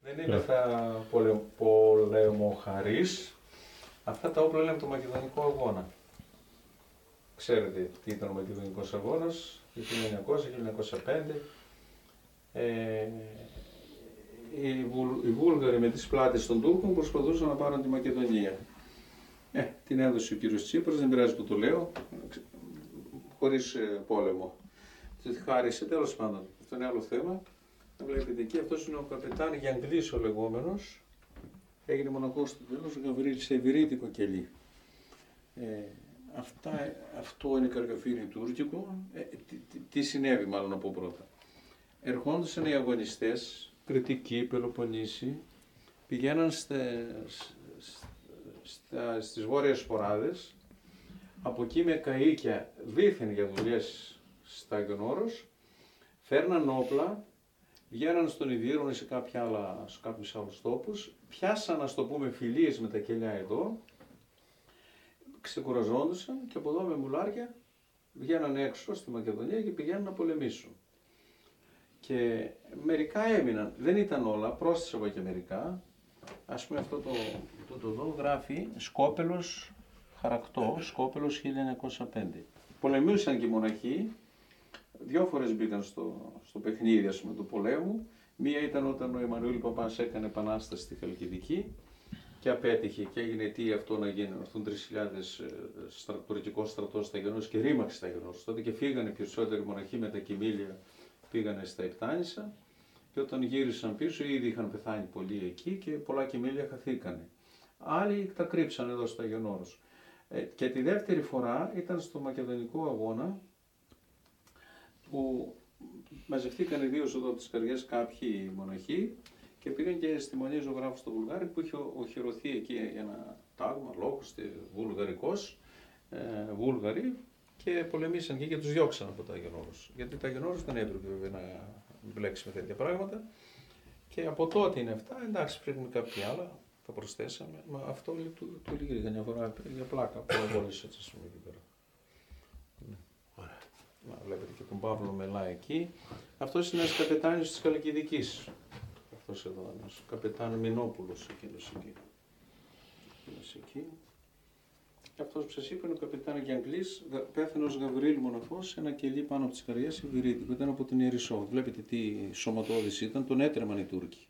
Δεν είναι αυτά πολεμοχαρείς. Αυτά τα όπλα είναι από το Μακεδονικό Αγώνα. Ξέρετε τι ήταν ο Μακεδονικός Αγώνας, το 1900-1905. Οι Βούλγαροι με τις πλάτες των Τούρκων προσπαθούσαν να πάρουν τη Μακεδονία. Την έδωσε ο κύριος Τσίπρας, δεν πειράζει που το λέω, χωρίς πόλεμο. Τη χάρισε, τέλος πάντων. Αυτό είναι άλλο θέμα. Βλέπετε εκεί, αυτός είναι ο καπετάν Γιαγκλής ο λεγόμενος. Έγινε μοναχός στο τέλος, Γαβρίλ σε ευηρήτικο κελί. Αυτό είναι καρκαφίνι τουρκικό. Τι συνέβη μάλλον να πω πρώτα. Ερχόντουσαν οι αγωνιστές, Κρητικοί, Πελοποννήσοι, πηγαίναν στις βόρειες φοράδες, από εκεί με καΐκια δήθεν για δουλειές στα Άγιον Όρος, φέρναν όπλα, βγαίναν στον Ιδήρωνα σε κάποιους άλλους τόπους, πιάσαν, ας το πούμε, φιλίες με τα κελιά εδώ, ξεκουραζόντουσαν και από εδώ με μουλάρια βγαίναν έξω στη Μακεδονία και πηγαίναν να πολεμήσουν. Και μερικά έμειναν, δεν ήταν όλα, πρόσθεσα εγώ και μερικά. Ας πούμε αυτό το εδώ γράφει Σκόπελος χαρακτό, Σκόπελος 1905. Πολεμούσαν και οι μοναχοί, 2 φορές μπήκαν στο παιχνίδι ας πούμε, του πολέμου. Μία ήταν όταν ο Εμμανουήλ Παπάς έκανε επανάσταση στη Χαλκιδική και απέτυχε και έγινε αιτία αυτό να γίνει. Έρθουν 3.000 τουρκικό στρατό στα Αγιον Όρος και ρήμαξε στα Αγιον Όρος. Τότε και φύγανε περισσότεροι μοναχοί με τα κοιμήλια, πήγανε στα Ιπτάνησα και όταν γύρισαν πίσω ήδη είχαν πεθάνει πολλοί εκεί και πολλά κοιμήλια χαθήκανε. Άλλοι τα κρύψαν εδώ στο Αγιον Όρος. Και τη δεύτερη φορά ήταν στο Μακεδονικό Αγώνα που μαζευτήκαν οι 2 οδό της Καρδιάς κάποιοι μοναχοί και πήγαν και στη Μονή Ζωγράφου στο Βουλγάρι που είχε οχυρωθεί εκεί ένα τάγμα, λόγος βουλγαρικός, Βούλγαροι και πολεμήσαν εκεί και τους διώξαν από το Άγιον Όρος. Γιατί το Άγιον Όρος δεν έπρεπε βέβαια να μπλέξει με τέτοια πράγματα και από τότε είναι αυτά, εντάξει πρέπει κάποια άλλα, τα προσθέσαμε, μα αυτό του λίγη μια φορά για πλάκα που αγώρισε έτσι πούμε εκεί πέρα. Βλέπετε και τον Παύλο Μελά εκεί. Αυτός είναι ένας καπετάνιος της Χαλκιδικής. Αυτός εδώ, ένας καπετάν Μινόπουλος εκείνος εκεί. Και αυτός που σας είπα είναι ο καπετάν Γιαγκλής, πέθανε ως Γαβρίλ μοναχός σε ένα κελί πάνω από τις Καρδιές ευηρήτικο. Ήταν από την Ιερισσό. Βλέπετε τι σωματώδης ήταν, τον έτρεμαν οι Τούρκοι.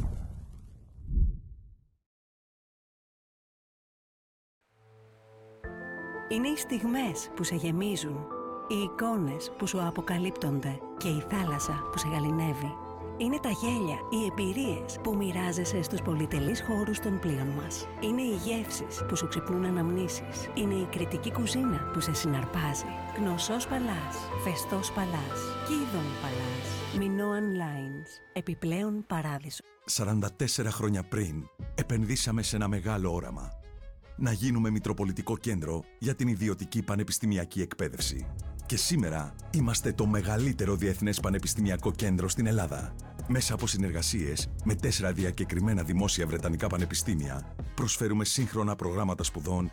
Είναι οι στιγμές που σε γεμίζουν, οι εικόνες που σου αποκαλύπτονται και η θάλασσα που σε γαληνεύει. Είναι τα γέλια, οι εμπειρίες που μοιράζεσαι στους πολυτελείς χώρους των πλοίων μας. Είναι οι γεύσεις που σου ξυπνούν αναμνήσεις. Είναι η κρητική κουζίνα που σε συναρπάζει. Γνωσός Παλάς, Φεστός Παλάς, Κίδων Παλάς. Μινώαν Lines. Επιπλέον παράδεισο. 44 χρόνια πριν, επενδύσαμε σε ένα μεγάλο όραμα. Να γίνουμε μητροπολιτικό κέντρο για την ιδιωτική πανεπιστημιακή εκπαίδευση. Και σήμερα είμαστε το μεγαλύτερο διεθνές πανεπιστημιακό κέντρο στην Ελλάδα. Μέσα από συνεργασίες με 4 διακεκριμένα δημόσια βρετανικά πανεπιστήμια, προσφέρουμε σύγχρονα προγράμματα σπουδών